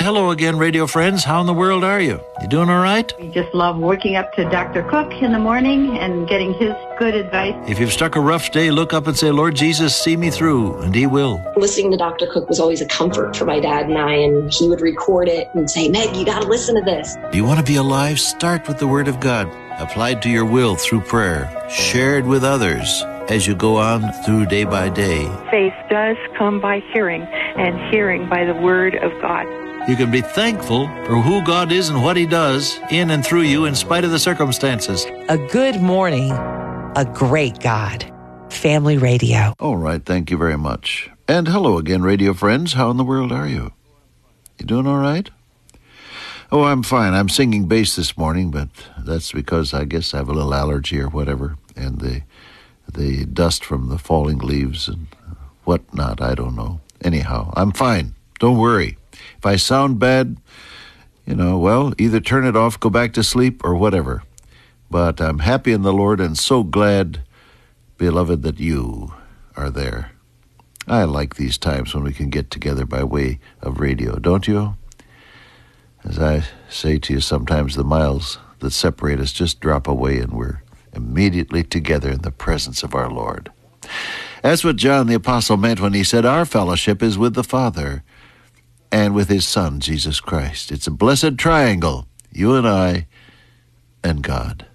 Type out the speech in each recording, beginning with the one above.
Hello again, radio friends. How in the world are you? You doing all right? We just love waking up to Dr. Cook in the morning and getting his good advice. If you've struck a rough day, look up and say, Lord Jesus, see me through, and He will. Listening to Dr. Cook was always a comfort for my dad and I, and he would record it and say, Meg, you got to listen to this. Do you want to be alive? Start with the Word of God, applied to your will through prayer, shared with others as you go on through day by day. Faith does come by hearing, and hearing by the Word of God. You can be thankful for who God is and what He does in and through you in spite of the circumstances. A good morning, a great God. Family Radio. All right, thank you very much. And hello again, radio friends. How in the world are you? You doing all right? Oh, I'm fine. I'm singing bass this morning, but that's because I guess I have a little allergy or whatever, and the dust from the falling leaves and whatnot, I don't know. Anyhow, I'm fine. Don't worry. If I sound bad, well, either turn it off, go back to sleep, or whatever. But I'm happy in the Lord and so glad, beloved, that you are there. I like these times when we can get together by way of radio, don't you? As I say to you, sometimes the miles that separate us just drop away and we're immediately together in the presence of our Lord. That's what John the Apostle meant when he said, our fellowship is with the Father and with His Son, Jesus Christ. It's a blessed triangle, you and I and God.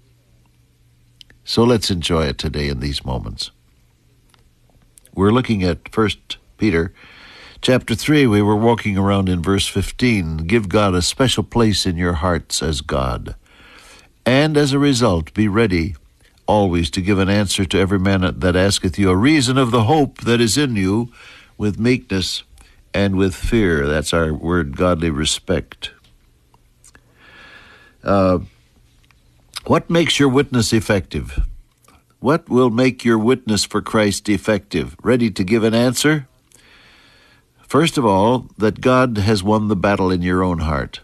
So let's enjoy it today in these moments. We're looking at 1 Peter chapter 3. We were walking around in verse 15. Give God a special place in your hearts as God. And as a result, be ready always to give an answer to every man that asketh you a reason of the hope that is in you with meekness and with fear. That's our word, godly respect. What makes your witness effective? What will make your witness for Christ effective? Ready to give an answer? First of all, that God has won the battle in your own heart.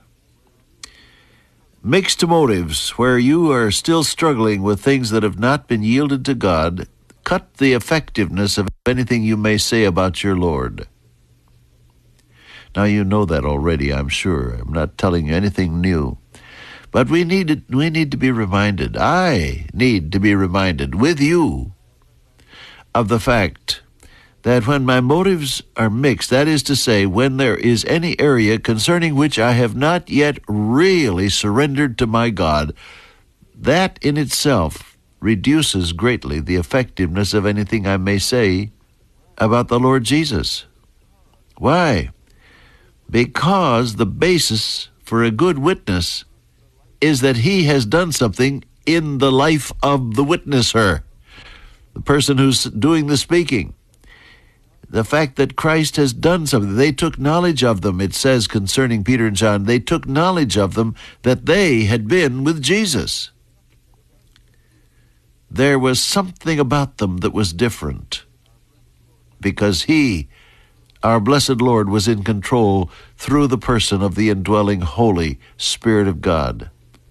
Mixed motives, where you are still struggling with things that have not been yielded to God, cut the effectiveness of anything you may say about your Lord. Now you know that already, I'm sure. I'm not telling you anything new. But we need to be reminded, I need to be reminded with you of the fact that when my motives are mixed, that is to say, when there is any area concerning which I have not yet really surrendered to my God, that in itself reduces greatly the effectiveness of anything I may say about the Lord Jesus. Why? Because the basis for a good witness is that He has done something in the life of the witnesser, the person who's doing the speaking. The fact that Christ has done something. They took knowledge of them, it says concerning Peter and John. They took knowledge of them that they had been with Jesus. There was something about them that was different because He, our blessed Lord, was in control through the person of the indwelling Holy Spirit of God.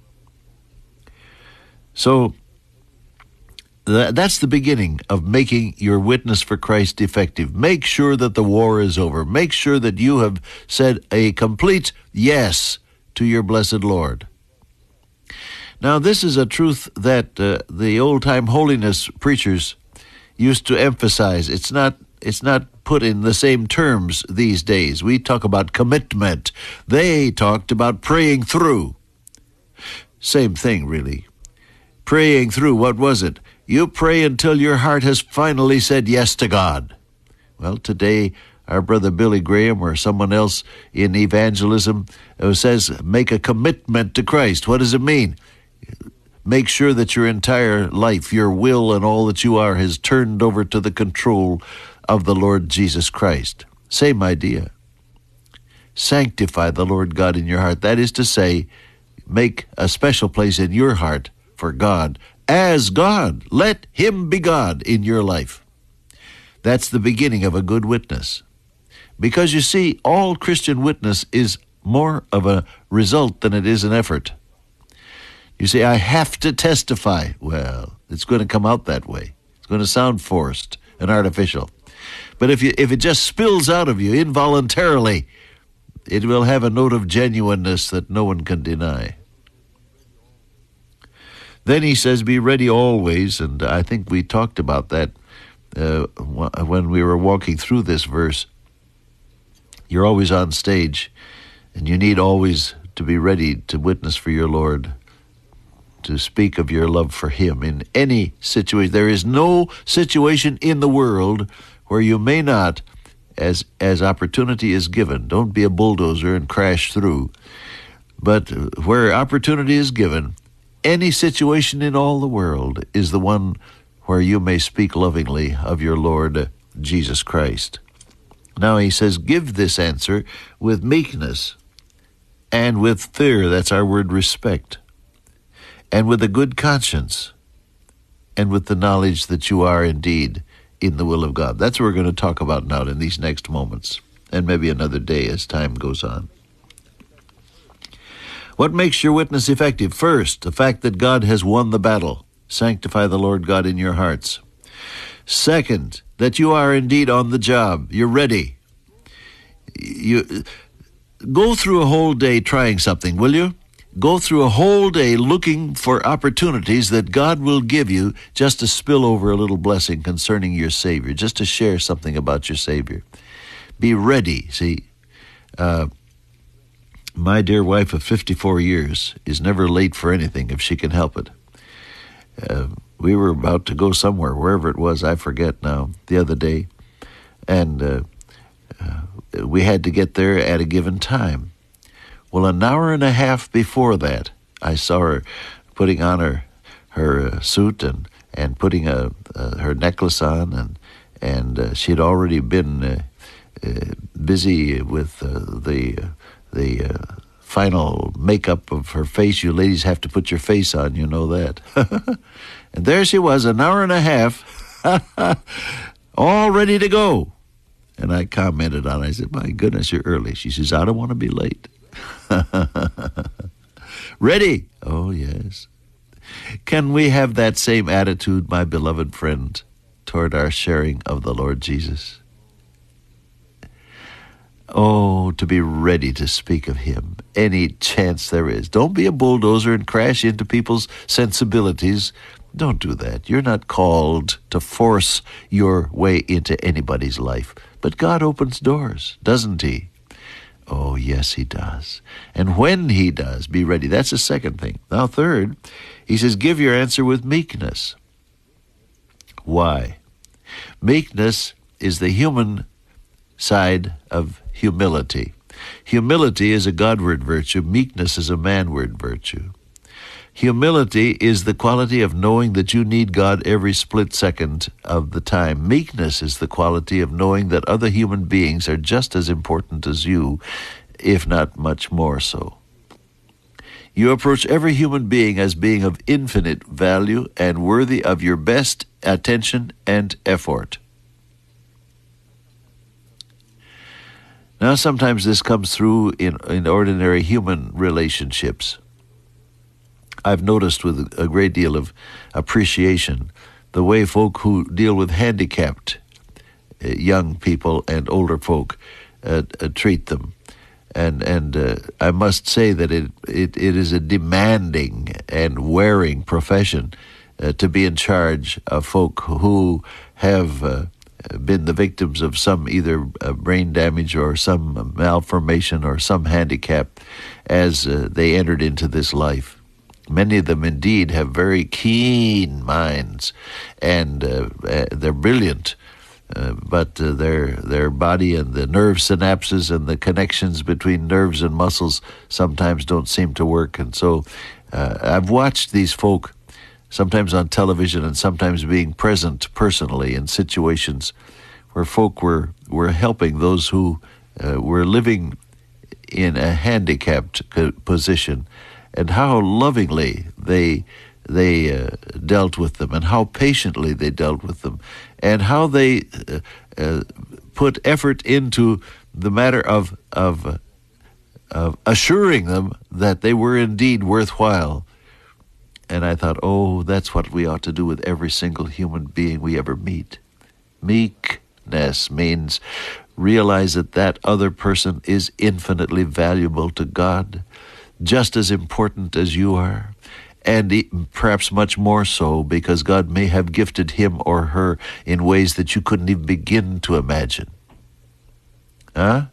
So that's the beginning of making your witness for Christ effective. Make sure that the war is over. Make sure that you have said a complete yes to your blessed Lord. Now, this is a truth that the old-time holiness preachers used to emphasize. It's not put in the same terms these days. We talk about commitment. They talked about praying through. Same thing, really. Praying through, what was it? You pray until your heart has finally said yes to God. Well, today, our brother Billy Graham or someone else in evangelism says, make a commitment to Christ. What does it mean? Make sure that your entire life, your will, and all that you are has turned over to the control of the Lord Jesus Christ. Same idea. Sanctify the Lord God in your heart. That is to say, make a special place in your heart for God as God. Let Him be God in your life. That's the beginning of a good witness. Because you see, all Christian witness is more of a result than it is an effort. You say, I have to testify. Well, it's going to come out that way. It's going to sound forced and artificial. But if it just spills out of you involuntarily, It will have a note of genuineness that no one can deny. Then he says, be ready always, and I think we talked about that when we were walking through this verse. You're always on stage, and you need always to be ready to witness for your Lord, to speak of your love for him in any situation. There is no situation in the world where you may not, as opportunity is given, don't be a bulldozer and crash through, but where opportunity is given, any situation in all the world is the one where you may speak lovingly of your Lord Jesus Christ. Now he says, give this answer with meekness and with fear, that's our word respect, and with a good conscience, and with the knowledge that you are indeed in the will of God. That's what we're going to talk about now in these next moments, and maybe another day as time goes on. What makes your witness effective? First, the fact that God has won the battle. Sanctify the Lord God in your hearts. Second, that you are indeed on the job. You're ready. You go through a whole day trying something, will you? Go through a whole day looking for opportunities that God will give you just to spill over a little blessing concerning your Savior, just to share something about your Savior. Be ready. See, my dear wife of 54 years is never late for anything if she can help it. We were about to go somewhere, wherever it was, I forget now, the other day, and we had to get there at a given time. Well, an hour and a half before that, I saw her putting on her suit and putting her necklace on, and she had already been busy with the final makeup of her face. You ladies have to put your face on, you know that. And there she was, an hour and a half, all ready to go. And I commented on it. I said, my goodness, you're early. She says, I don't want to be late. Ready? Oh, yes. Can we have that same attitude, my beloved friend, toward our sharing of the Lord Jesus? Oh, to be ready to speak of him any chance there is. Don't be a bulldozer and crash into people's sensibilities. Don't do that. You're not called to force your way into anybody's life. But God opens doors, doesn't he? Oh, yes, he does. And when he does, be ready. That's the second thing. Now, third, he says, give your answer with meekness. Why? Meekness is the human side of humility. Humility is a Godward virtue. Meekness is a manward virtue. Humility is the quality of knowing that you need God every split second of the time. Meekness is the quality of knowing that other human beings are just as important as you, if not much more so. You approach every human being as being of infinite value and worthy of your best attention and effort. Now, sometimes this comes through in ordinary human relationships. I've noticed with a great deal of appreciation the way folk who deal with handicapped young people and older folk treat them. And I must say that it is a demanding and wearing profession to be in charge of folk who have been the victims of some either brain damage or some malformation or some handicap as they entered into this life. Many of them indeed have very keen minds, and they're brilliant, but their body and the nerve synapses and the connections between nerves and muscles sometimes don't seem to work. And so I've watched these folk sometimes on television and sometimes being present personally in situations where folk were helping those who were living in a handicapped position, and how lovingly they dealt with them, and how patiently they dealt with them, and how they put effort into the matter of assuring them that they were indeed worthwhile. And I thought, oh, that's what we ought to do with every single human being we ever meet. Meekness means realize that that other person is infinitely valuable to God, just as important as you are, and perhaps much more so, because God may have gifted him or her in ways that you couldn't even begin to imagine. Huh?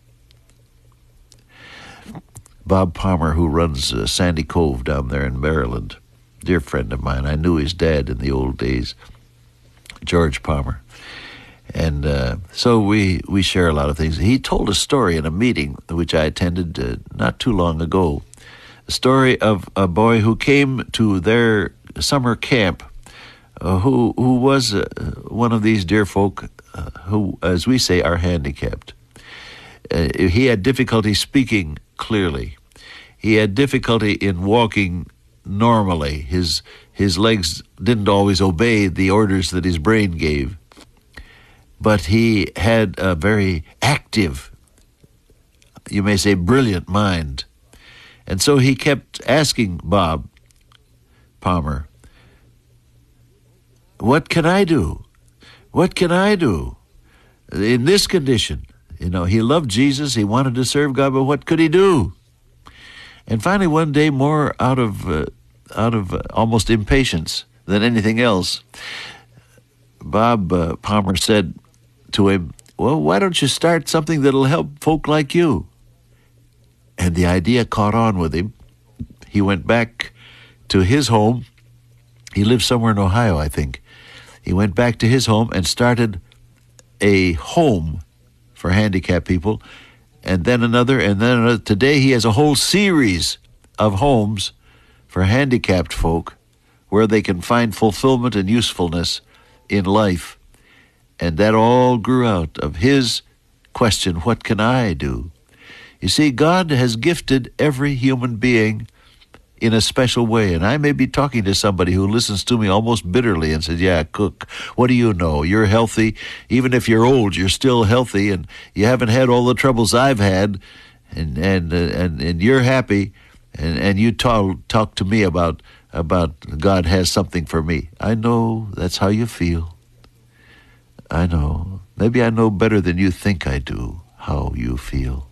Bob Palmer, who runs Sandy Cove down there in Maryland, dear friend of mine. I knew his dad in the old days, George Palmer. And so we share a lot of things. He told a story in a meeting which I attended not too long ago, a story of a boy who came to their summer camp, who was one of these dear folk who, as we say, are handicapped. He had difficulty speaking clearly. He had difficulty in walking normally. His legs didn't always obey the orders that his brain gave. But he had a very active, you may say brilliant mind. And so he kept asking Bob Palmer, what can I do? What can I do in this condition? You know, he loved Jesus, he wanted to serve God, but what could he do? And finally one day, more out of almost impatience than anything else, Bob Palmer said to him, well, why don't you start something that'll help folk like you? And the idea caught on with him. He went back to his home. He lived somewhere in Ohio, I think. He went back to his home and started a home for handicapped people, and then another, and then another. Today he has a whole series of homes for handicapped folk where they can find fulfillment and usefulness in life. And that all grew out of his question, what can I do? You see, God has gifted every human being in a special way. And I may be talking to somebody who listens to me almost bitterly and says, yeah, Cook, what do you know? You're healthy. Even if you're old, you're still healthy, and you haven't had all the troubles I've had, and you're happy, and you talk to me about God has something for me. I know that's how you feel. I know. Maybe I know better than you think I do how you feel.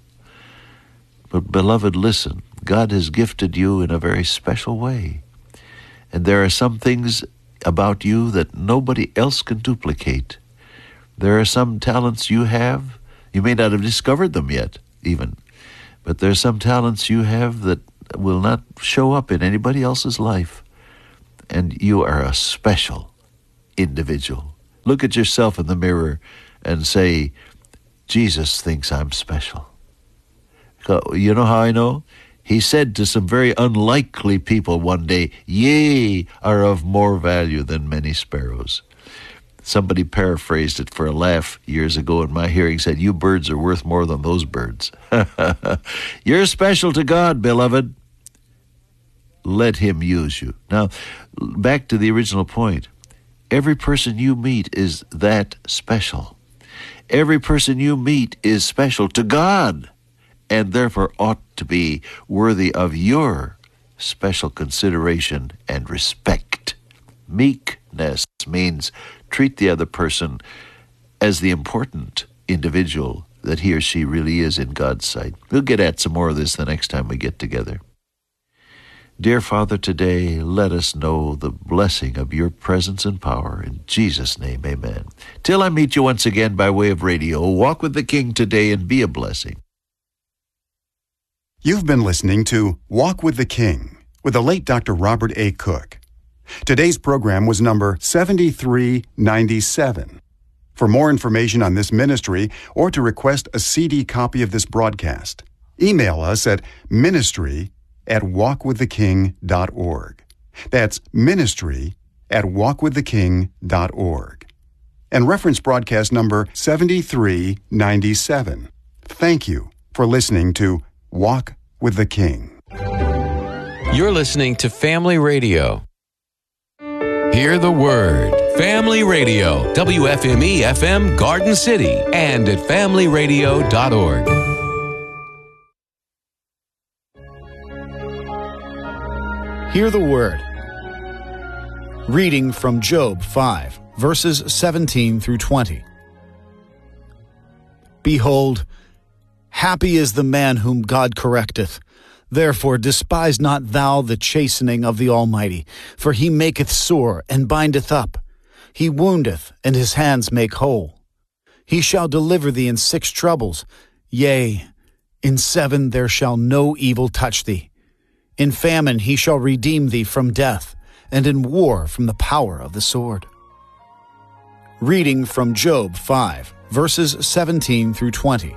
But beloved, listen. God has gifted you in a very special way. And there are some things about you that nobody else can duplicate. There are some talents you have. You may not have discovered them yet, even. But there are some talents you have that will not show up in anybody else's life. And you are a special individual. Look at yourself in the mirror and say, Jesus thinks I'm special. You know how I know? He said to some very unlikely people one day, ye are of more value than many sparrows. Somebody paraphrased it for a laugh years ago in my hearing, said, you birds are worth more than those birds. You're special to God, beloved. Let him use you. Now, back to the original point. Every person you meet is that special. Every person you meet is special to God, and therefore ought to be worthy of your special consideration and respect. Meekness means treat the other person as the important individual that he or she really is in God's sight. We'll get at some more of this the next time we get together. Dear Father, today let us know the blessing of your presence and power. In Jesus' name, amen. Till I meet you once again by way of radio, walk with the King today and be a blessing. You've been listening to Walk with the King with the late Dr. Robert A. Cook. Today's program was number 7397. For more information on this ministry or to request a CD copy of this broadcast, email us at ministry@walkwiththeking.org. That's ministry@walkwiththeking.org. And reference broadcast number 7397. Thank you for listening to Walk with the King. You're listening to Family Radio. Hear the Word. Family Radio, WFME-FM Garden City, and at familyradio.org. Hear the Word. Reading from Job 5, verses 17 through 20. Behold, happy is the man whom God correcteth. Therefore despise not thou the chastening of the Almighty, for he maketh sore and bindeth up. He woundeth, and his hands make whole. He shall deliver thee in 6 troubles. Yea, in 7 there shall no evil touch thee. In famine he shall redeem thee from death, and in war from the power of the sword. Reading from Job 5, verses 17 through 20.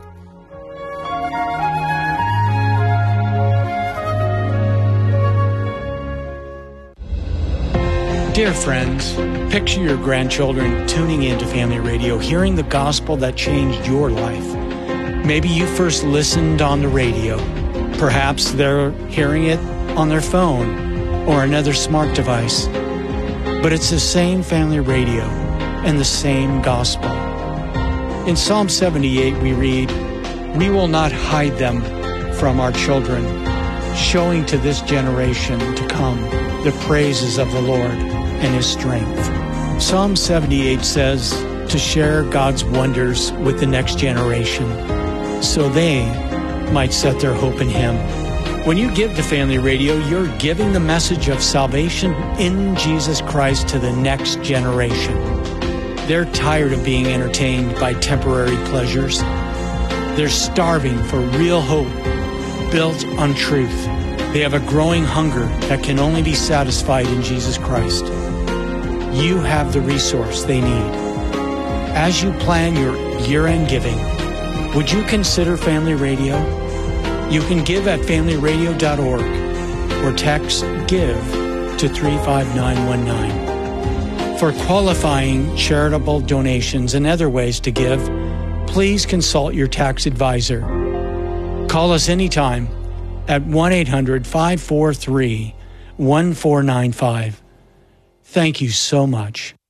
Dear friends, picture your grandchildren tuning into Family Radio, hearing the gospel that changed your life. Maybe you first listened on the radio. Perhaps they're hearing it on their phone or another smart device. But it's the same Family Radio and the same gospel. In Psalm 78 we read, "We will not hide them from our children, showing to this generation to come the praises of the Lord and His strength." Psalm 78 says to share God's wonders with the next generation so they might set their hope in Him. When you give to Family Radio, you're giving the message of salvation in Jesus Christ to the next generation. They're tired of being entertained by temporary pleasures. They're starving for real hope built on truth. They have a growing hunger that can only be satisfied in Jesus Christ. You have the resource they need. As you plan your year-end giving, would you consider Family Radio? You can give at familyradio.org or text GIVE to 35919. For qualifying charitable donations and other ways to give, please consult your tax advisor. Call us anytime at 1-800-543-1495. Thank you so much.